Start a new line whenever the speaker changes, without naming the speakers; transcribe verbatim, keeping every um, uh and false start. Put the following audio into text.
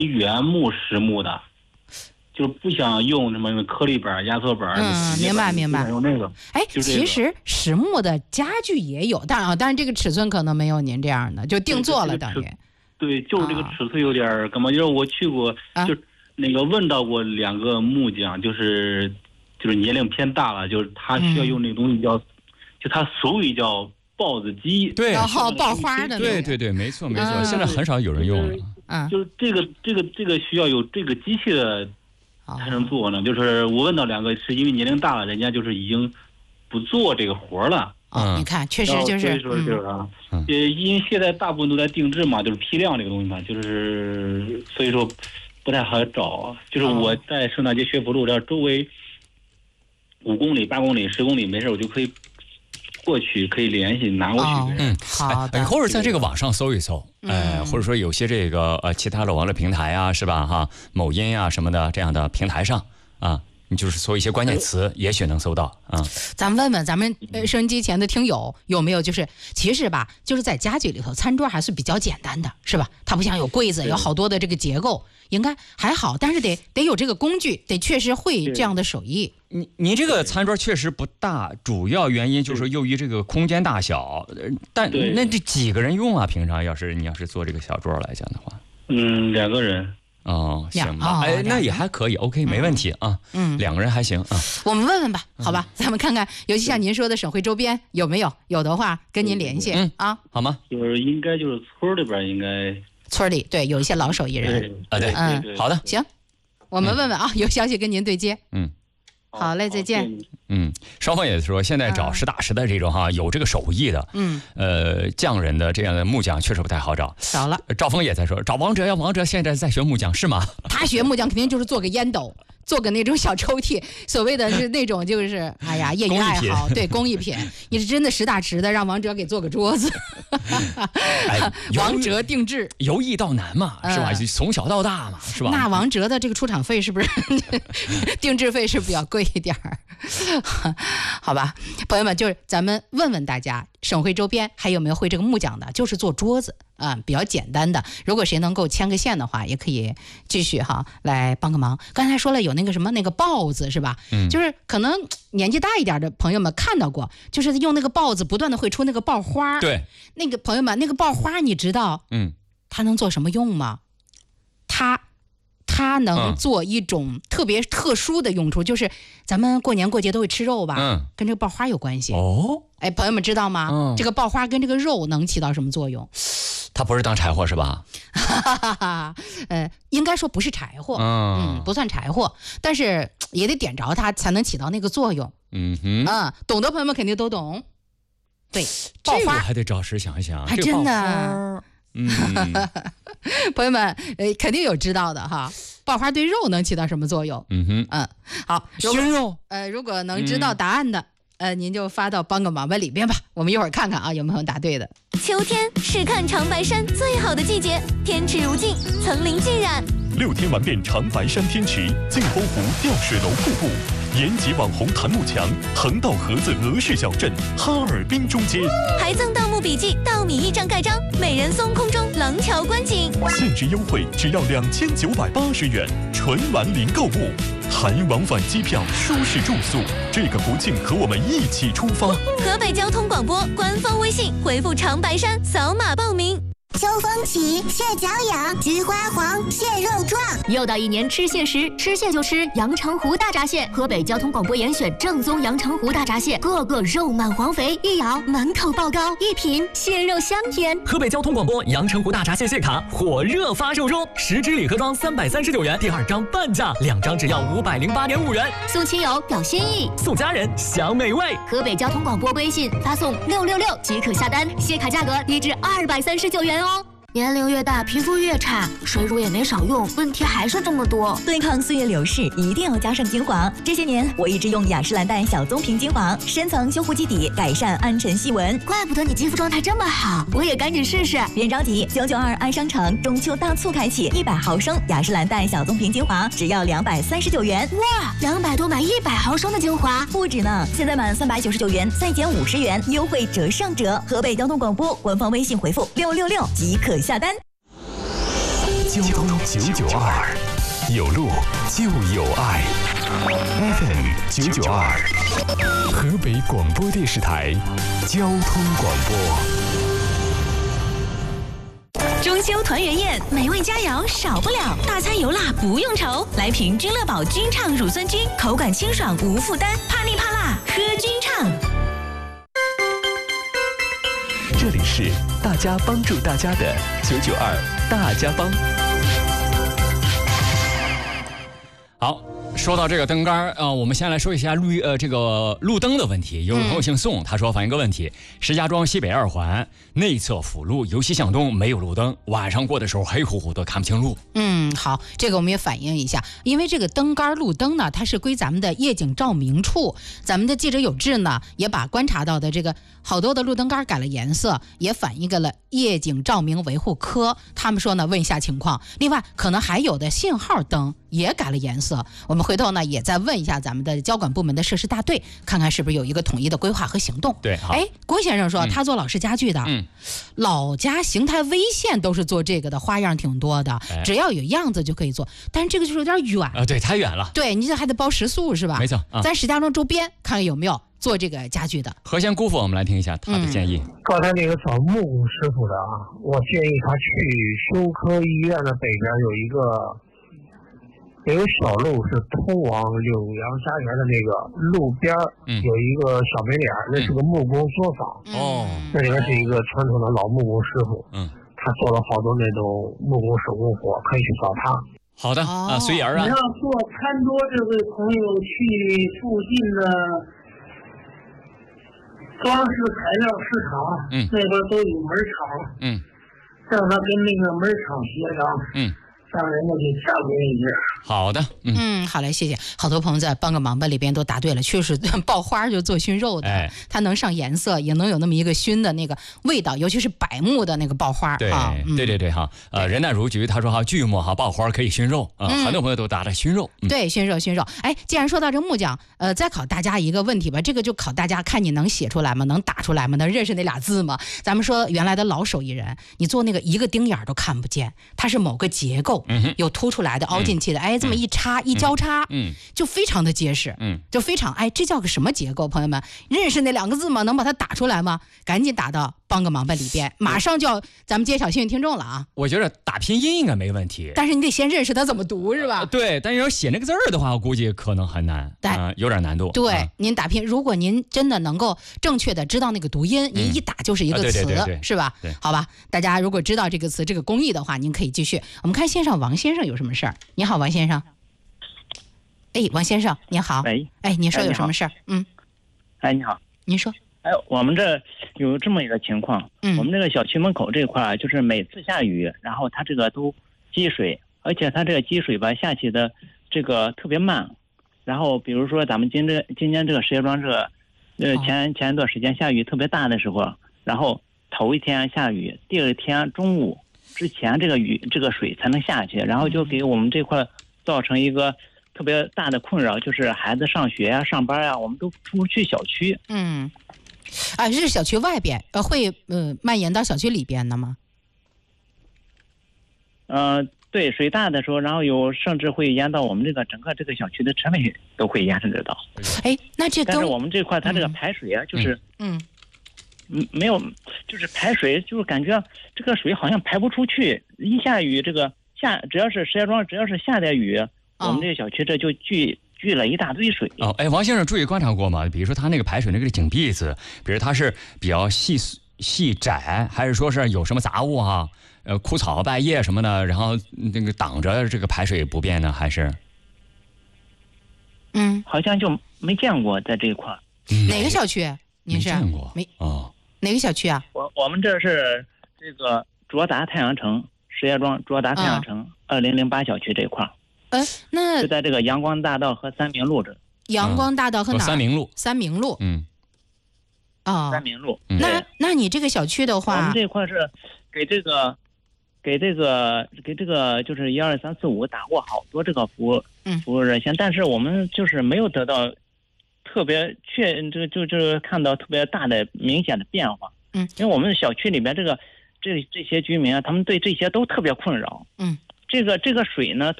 原木实木的，就是不想用什么颗粒板、压缩板。
嗯，明白明白。
用那个。
哎，其实实木的家具也有，当然啊，当然这个尺寸可能没有您这样的，就定做了等于。
对，就是这个尺寸有点干嘛？就是我去过，就那个问到过两个木匠，就是就是年龄偏大了，就是他需要用那个东西叫，嗯、就他俗语叫刨子机，
对，
然后刨花的，
对对对，没错没错，嗯、现在很少有人用了。
嗯，就是这个这个这个需要有这个机器的才能做呢。就是我问到两个，是因为年龄大了，人家就是已经不做这个活了。
哦，你看，确实就是，
所以说就是啊，嗯、因为现在大部分都在定制嘛，就是批量这个东西嘛，就是所以说不太好找。就是我在圣诞节学府路这周围五公里、八公里、十公里，没事我就可以过去，可以联系拿过去。
哦、嗯，好的。
你或者在这个网上搜一搜，哎、呃，或者说有些这个呃其他的网络平台啊，是吧？哈，某音啊什么的这样的平台上啊。你就是搜一些关键词，也许能搜到啊。
咱们问问咱们呃收音机前的听友有没有，就是其实吧，就是在家具里头，餐桌还是比较简单的，是吧？它不像有柜子，有好多的这个结构，应该还好，但是得得有这个工具，得确实会这样的手艺。
你你这个餐桌确实不大，主要原因就是由于这个空间大小，但那这几个人用啊？平常要是你要是做这个小桌来讲的话，
嗯，两个人。
哦，行吧，哎，那也还可以 ，OK， 没问题啊。嗯，两个人还行啊。
我们问问吧，好吧，咱们看看，尤其像您说的省会周边有没有，有的话跟您联系啊，
好吗？
就是应该就是村里边应该
村里对有一些老手艺人
啊，对，
嗯，
好的，
行，我们问问啊，有消息跟您对接，嗯。好嘞，再见。
嗯，双方也说，现在找实打实的这种哈，有这个手艺的，嗯，呃，匠人的这样的木匠确实不太好找。
少了。
赵峰也在说，找王哲呀，王哲现在在学木匠是吗？
他学木匠肯定就是做个烟斗，做个那种小抽屉，所谓的是那种就是哎呀业余爱好，对工艺品。你是真的实打实的让王哲给做个桌子，哎、王哲定制，
由易到难嘛，是吧？呃、从小到大嘛，是吧？
那王哲的这个出场费是不是定制费是比较贵一点儿？好吧，朋友们，就是咱们问问大家，省会周边还有没有会这个木匠的，就是做桌子啊、嗯，比较简单的。如果谁能够牵个线的话，也可以继续哈来帮个忙。刚才说了有那个什么那个刨子是吧？嗯，就是可能年纪大一点的朋友们看到过，就是用那个刨子不断的会出那个刨花。
对，
那个朋友们，那个刨花你知道，嗯，它能做什么用吗？它。它能做一种特别特殊的用处，嗯、就是咱们过年过节都会吃肉吧，嗯，跟这个刨花有关系。哦，哎，朋友们知道吗？嗯、这个刨花跟这个肉能起到什么作用？
它不是当柴火是吧？
哈哈哈，呃，应该说不是柴火，嗯, 嗯，不算柴火，但是也得点着它才能起到那个作用。嗯哼，嗯，懂的朋友们肯定都懂。对，刨花
这个还得找时想一想，
还真的。嗯，朋友们，呃，肯定有知道的哈。刨花对肉能起到什么作用？嗯哼，嗯，好，
熏肉。
呃，如果能知道答案的，嗯、呃，您就发到帮个忙吧里边吧，我们一会儿看看啊，有没有答对的。
秋天是看长白山最好的季节，天池如镜，层林尽染。
六天玩遍长白山天池，镜风湖吊水楼瀑布。延吉网红檀木墙，横道河子俄式小镇，哈尔滨中街，
还赠盗墓笔记、稻米驿站盖章、美人松空中廊桥观景，
限时优惠只要两千九百八十元，纯玩零购物，还往返机票、舒适住宿，这个国庆和我们一起出发。
河北交通广播官方微信回复长白山扫码报名。
秋风起，蟹脚痒，菊花黄，蟹肉壮。
又到一年吃蟹时，吃蟹就吃阳澄湖大闸蟹。河北交通广播严选正宗阳澄湖大闸蟹，个个肉满黄肥，一咬满口爆膏，一品蟹肉香甜。
河北交通广播阳澄湖大闸蟹蟹卡火热发售中，十支礼盒装三百三十九元，第二张半价，两张只要五百零八点五元。
送亲友表心意，
送家人享美味。
河北交通广播微信发送六六六即可下单，蟹卡价格一至二百三十九元哦。年龄越大，皮肤越差，水乳也没少用，问题还是这么多。
对抗岁月流逝，一定要加上精华。这些年，我一直用雅诗兰黛小棕瓶精华，深层修护基底，改善暗沉细纹。
怪不得你肌肤状态这么好，我也赶紧试试。
别着急，九九二爱商城中秋大促开启，一百毫升雅诗兰黛小棕瓶精华只要两百三十九元。
哇，两百多买一百毫升的精华，
不止呢！现在满三百九十九元再减五十元，优惠折上折。河北交通广播官方微信回复六六六即可下单。
交通九九二，有路就有爱。F M 九九二，河北广播电视台交通广播。
中秋团圆宴，美味佳肴少不了，大餐油辣不用愁，来瓶君乐宝君畅乳酸菌，口感清爽无负担，怕腻怕辣喝君畅。
这里是大家帮助大家的九九二大家帮。
好。说到这个灯杆啊、呃，我们先来说一下路呃这个路灯的问题。有朋友姓宋，他说反映个问题：石家庄西北二环内侧辅路由西向东没有路灯，晚上过的时候黑乎乎的看不清路。
嗯，好，这个我们也反映一下，因为这个灯杆路灯呢，它是归咱们的夜景照明处。咱们的记者有志呢，也把观察到的这个好多的路灯杆改了颜色，也反映给了夜景照明维护科。他们说呢，问一下情况。另外，可能还有的信号灯也改了颜色。我们回头呢也再问一下咱们的交管部门的设施大队，看看是不是有一个统一的规划和行动。
对，
哎，郭先生说、嗯、他做老式家具的，
嗯，
老家邢台威县都是做这个的，花样挺多的，哎、只要有样子就可以做，但是这个就是有点远啊、
呃，对，太远了。
对，你这还得包食宿是吧？
没错，啊、
咱石家庄周边看看有没有做这个家具的。
何仙姑父，我们来听一下他的建议。
嗯、刚才那个找木工师傅的啊，我建议他去修科医院的北边有一个。有个小路是通往柳阳家园的那个路边，嗯，有一个小门脸，那是个木工作坊。
哦、
嗯，那里面是一个传统的老木工师傅。嗯，他做了好多那种木工手工活，可以去找他。
好的、哦、啊，随缘啊。
你要做餐桌，这位朋友去附近的装饰材料市场，嗯，那边都有门厂，
嗯，
让他跟那个门厂协商，
嗯。
让人家给加工一下。
好的，
嗯，嗯好嘞，谢谢。好多朋友在帮个忙吧里边都答对了，确实爆花就做熏肉的，
哎，
它能上颜色，也能有那么一个熏的那个味道，尤其是柏木的那个爆花。
对、
啊
嗯、对对对哈，呃，人淡如菊他说哈，锯末哈爆花可以熏肉啊、呃嗯，很多朋友都答着熏肉、
嗯。对，熏肉熏肉。哎，既然说到这个木匠，呃，再考大家一个问题吧，这个就考大家看你能写出来吗？能打出来吗？能认识那俩字吗？咱们说原来的老手艺人，你做那个一个钉眼都看不见，它是某个结构，
嗯、
有凸出来的、凹进去的，哎，这么一插、嗯、一交叉，
嗯，
就非常的结实，
嗯，
就非常哎，这叫个什么结构？朋友们认识那两个字吗？能把它打出来吗？赶紧打到帮个忙吧里边，马上就要咱们揭晓幸运听众了啊！
我觉得打拼音应该没问题，
但是你得先认识它怎么读是吧？
呃、对，但是要写那个字儿的话，我估计可能很难，
对、
呃，有点难度。
对、
啊，
您打拼，如果您真的能够正确的知道那个读音，嗯、您一打就是一个词，
啊、对对对对
是吧？
对，
好吧，大家如果知道这个词这个工艺的话，您可以继续。我们看线上王先生有什么事儿？你好，王先生。哎，王先生，您好。
喂。
哎，您说有什么事儿？嗯。
哎，你好。
您说。
哎，我们这有这么一个情况，
嗯，
我们这个小区门口这块儿，就是每次下雨，然后它这个都积水，而且它这个积水吧下去的这个特别慢。然后比如说咱们今这今年这个石家庄这个，呃前前一段时间下雨特别大的时候，然后头一天下雨，第二天中午之前这个雨这个水才能下去，然后就给我们这块造成一个特别大的困扰，就是孩子上学呀、上班呀，我们都出不去小区。
嗯。啊，是小区外边，呃，会呃蔓延到小区里边的吗？
呃，对，水大的时候，然后有甚至会淹到我们这个整个这个小区的车位都会淹得到。
哎，那这
但是我们这块它这个排水啊，就是
嗯
嗯没有，就是排水就是感觉这个水好像排不出去，一下雨这个下只要是石家庄只要是下点雨，哦、我们这个小区这就聚。聚了一大堆水
哦，哎，王先生注意观察过吗？比如说他那个排水那个井壁子，比如它是比较细细窄，还是说是有什么杂物哈、啊，呃，枯草败叶什么的，然后那个挡着这个排水不便呢？还是？
嗯，
好像就没见过在这一块。
哪个小区？您是
没见过？
没
哦。
哪个小区啊？
我我们这是这个卓达太阳城，石家庄卓达太阳城二零零八小区这一块。
呃，那
就在这个阳光大道和三明路这。
阳光大道和哪？
三明路。
三明路。
嗯。
哦。
三明路。
那那你这个小区的话，
我们这块是给这个，给这个给这个就是一二三四五打过好多这个服务服务热线，但是我们就是没有得到特别确这就就是看到特别大的明显的变化。
嗯。
因为我们小区里边这个这这些居民啊，他们对这些都特别困扰。
嗯。
这个这个水呢，